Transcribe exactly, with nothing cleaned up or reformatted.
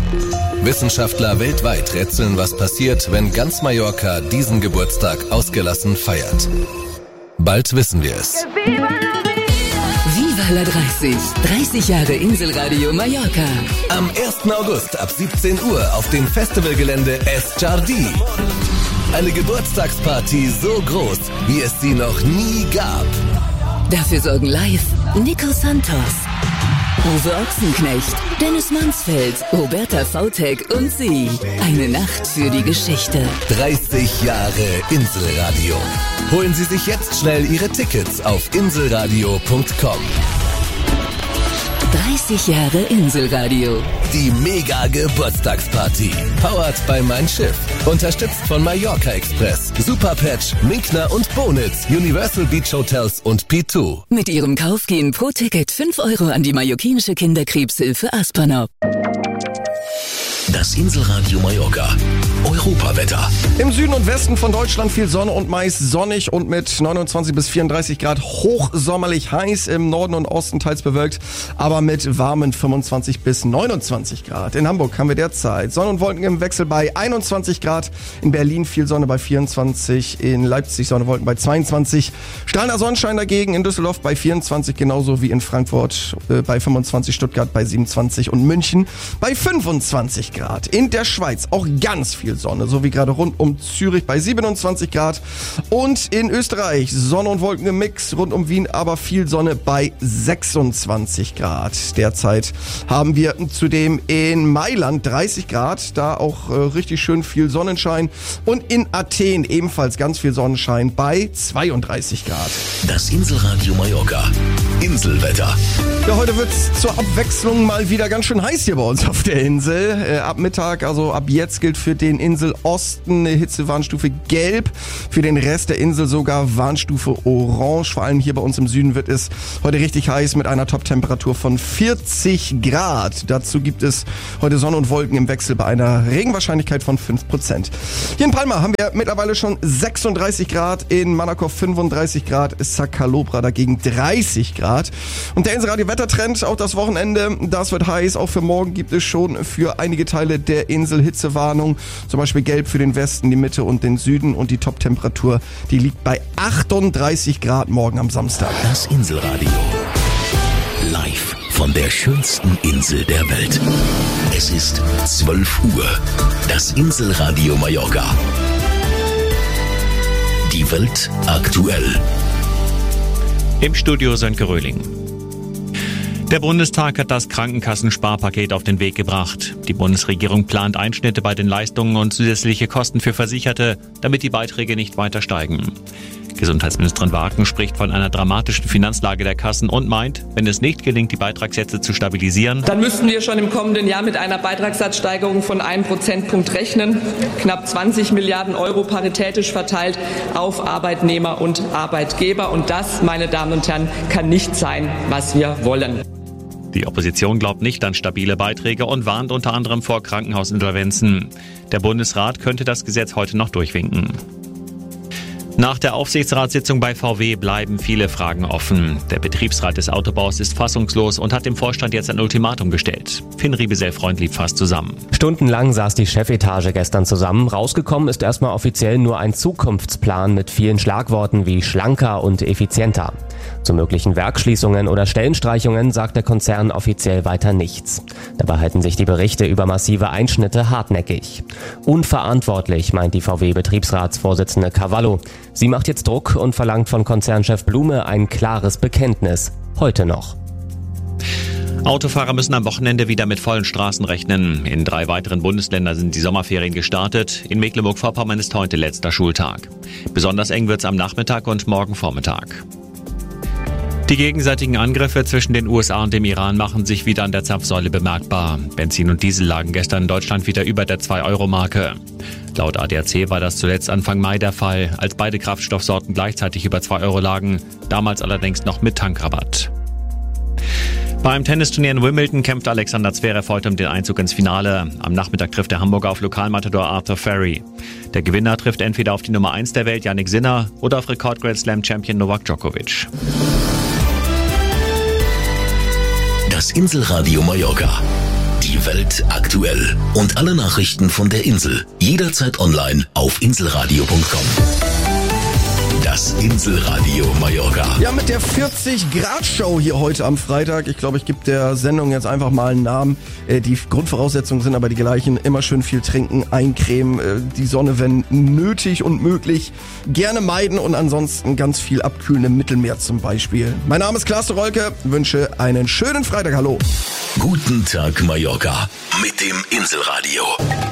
Wissenschaftler weltweit rätseln, was passiert, wenn ganz Mallorca diesen Geburtstag ausgelassen feiert. Bald wissen wir es. Viva la dreißig. dreißig Jahre Inselradio Mallorca. Am ersten August ab siebzehn Uhr auf dem Festivalgelände Es Jardí. Eine Geburtstagsparty so groß, wie es sie noch nie gab. Dafür sorgen live Nico Santos, Uwe Ochsenknecht, Dennis Mansfeld, Roberta Vautek und sie. Eine Nacht für die Geschichte. dreißig Jahre Inselradio. Holen Sie sich jetzt schnell Ihre Tickets auf inselradio punkt com. dreißig Jahre Inselradio. Die Mega-Geburtstagsparty. Powered by Mein Schiff. Unterstützt von Mallorca Express, Superpatch, Minkner und Bonitz, Universal Beach Hotels und P zwei. Mit Ihrem Kauf gehen pro Ticket fünf Euro an die mallorquinische Kinderkrebshilfe Aspernop. Das Inselradio Mallorca. Europawetter. Im Süden und Westen von Deutschland viel Sonne und meist sonnig und mit neunundzwanzig bis vierunddreißig Grad hochsommerlich heiß. Im Norden und Osten teils bewölkt, aber mit warmen fünfundzwanzig bis neunundzwanzig Grad. In Hamburg haben wir derzeit Sonne und Wolken im Wechsel bei einundzwanzig Grad. In Berlin viel Sonne bei vierundzwanzig. In Leipzig Sonne und Wolken bei zweiundzwanzig. Strahlender Sonnenschein dagegen in Düsseldorf bei vierundzwanzig, genauso wie in Frankfurt äh, bei fünfundzwanzig, Stuttgart bei siebenundzwanzig und München bei fünfundzwanzig Grad. In der Schweiz auch ganz viel Sonne, so wie gerade rund um Zürich bei siebenundzwanzig Grad. Und in Österreich Sonne und Wolken im Mix, rund um Wien aber viel Sonne bei sechsundzwanzig Grad. Derzeit haben wir zudem in Mailand dreißig Grad, da auch äh, richtig schön viel Sonnenschein. Und in Athen ebenfalls ganz viel Sonnenschein bei zweiunddreißig Grad. Das Inselradio Mallorca. Inselwetter. Ja, heute wird's zur Abwechslung mal wieder ganz schön heiß hier bei uns auf der Insel. Äh, ab Mittag, also ab jetzt gilt für den Inselosten eine Hitzewarnstufe gelb. Für den Rest der Insel sogar Warnstufe orange. Vor allem hier bei uns im Süden wird es heute richtig heiß mit einer Top-Temperatur von vierzig Grad. Dazu gibt es heute Sonne und Wolken im Wechsel bei einer Regenwahrscheinlichkeit von fünf Prozent. Hier in Palma haben wir mittlerweile schon sechsunddreißig Grad, in Manakor fünfunddreißig Grad, Sacalobra dagegen dreißig Grad. Und der Inselradio-Wettertrend, auch das Wochenende, das wird heiß. Auch für morgen gibt es schon für einige Teile der Insel Hitzewarnung. Zum Beispiel gelb für den Westen, die Mitte und den Süden. Und die Top-Temperatur, die liegt bei achtunddreißig Grad morgen am Samstag. Das Inselradio. Live von der schönsten Insel der Welt. Es ist zwölf Uhr. Das Inselradio Mallorca. Die Welt aktuell. Im Studio Sönke Röhling. Der Bundestag hat das Krankenkassensparpaket auf den Weg gebracht. Die Bundesregierung plant Einschnitte bei den Leistungen und zusätzliche Kosten für Versicherte, damit die Beiträge nicht weiter steigen. Gesundheitsministerin Wagen spricht von einer dramatischen Finanzlage der Kassen und meint, wenn es nicht gelingt, die Beitragssätze zu stabilisieren, dann müssten wir schon im kommenden Jahr mit einer Beitragssatzsteigerung von einem Prozentpunkt rechnen. Knapp zwanzig Milliarden Euro paritätisch verteilt auf Arbeitnehmer und Arbeitgeber. Und das, meine Damen und Herren, kann nicht sein, was wir wollen. Die Opposition glaubt nicht an stabile Beiträge und warnt unter anderem vor Krankenhausinsolvenzen. Der Bundesrat könnte das Gesetz heute noch durchwinken. Nach der Aufsichtsratssitzung bei V W bleiben viele Fragen offen. Der Betriebsrat des Autobaus ist fassungslos und hat dem Vorstand jetzt ein Ultimatum gestellt. Finn Riebesell-Freund lief fast zusammen. Stundenlang saß die Chefetage gestern zusammen. Rausgekommen ist erstmal offiziell nur ein Zukunftsplan mit vielen Schlagworten wie schlanker und effizienter. Zu möglichen Werksschließungen oder Stellenstreichungen sagt der Konzern offiziell weiter nichts. Dabei halten sich die Berichte über massive Einschnitte hartnäckig. Unverantwortlich, meint die V W-Betriebsratsvorsitzende Cavallo. Sie macht jetzt Druck und verlangt von Konzernchef Blume ein klares Bekenntnis. Heute noch. Autofahrer müssen am Wochenende wieder mit vollen Straßen rechnen. In drei weiteren Bundesländern sind die Sommerferien gestartet. In Mecklenburg-Vorpommern ist heute letzter Schultag. Besonders eng wird's am Nachmittag und morgen Vormittag. Die gegenseitigen Angriffe zwischen den U S A und dem Iran machen sich wieder an der Zapfsäule bemerkbar. Benzin und Diesel lagen gestern in Deutschland wieder über der zwei Euro Marke. Laut A D A C war das zuletzt Anfang Mai der Fall, als beide Kraftstoffsorten gleichzeitig über zwei Euro lagen, damals allerdings noch mit Tankrabatt. Beim Tennisturnier in Wimbledon kämpft Alexander Zverev heute um den Einzug ins Finale. Am Nachmittag trifft der Hamburger auf Lokalmatador Arthur Ferry. Der Gewinner trifft entweder auf die Nummer eins der Welt, Jannik Sinner, oder auf Rekord-Grand Slam-Champion Novak Djokovic. Das Inselradio Mallorca. Die Welt Welt aktuell. Und alle Nachrichten von der Insel jederzeit online auf inselradio punkt com. Das Inselradio Mallorca. Ja, mit der vierzig Grad Show hier heute am Freitag. Ich glaube, ich gebe der Sendung jetzt einfach mal einen Namen. Äh, die Grundvoraussetzungen sind aber die gleichen. Immer schön viel trinken, eincremen, äh, die Sonne, wenn nötig und möglich, gerne meiden und ansonsten ganz viel abkühlen im Mittelmeer zum Beispiel. Mein Name ist Klaas Rolke, wünsche einen schönen Freitag. Hallo. Guten Tag Mallorca mit dem Inselradio.